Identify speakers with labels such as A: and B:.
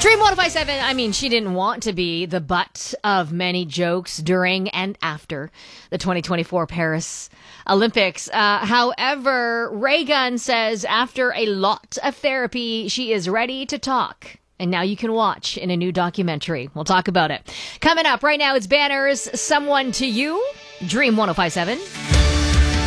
A: Dream 1057, I mean, she didn't want to be the butt of many jokes during and after the 2024 Paris Olympics. However, Reagan says after a lot of therapy, she is ready to talk. And now you can watch in a new documentary. We'll talk about it. Coming up right now, it's Banners, Someone to You, Dream 1057.